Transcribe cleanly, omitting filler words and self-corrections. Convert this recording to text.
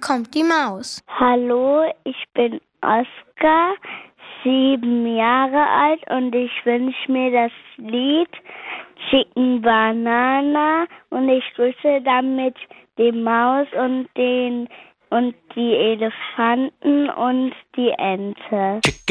kommt die Maus. Hallo, ich bin Oskar, 7 Jahre alt und ich wünsche mir das Lied Chicken Banana und ich grüße damit die Maus und die Elefanten und die Ente.